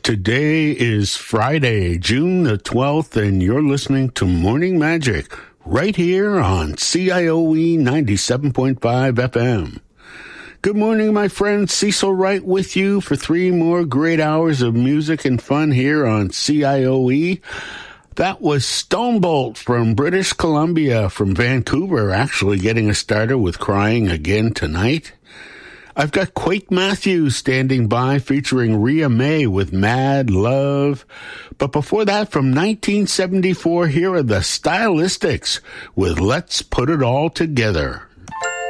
Today is Friday, June the 12th, and you're listening to Morning Magic right here on CIOE 97.5 FM. Good morning, my friend. Cecil Wright with you for 3 more great hours of music and fun here on CIOE. That was Stonebolt from British Columbia, from Vancouver, actually getting us started with Crying Again Tonight. I've got Quake Matthews standing by featuring Rhea May with Mad Love. But before that, from 1974, here are the Stylistics with Let's Put It All Together.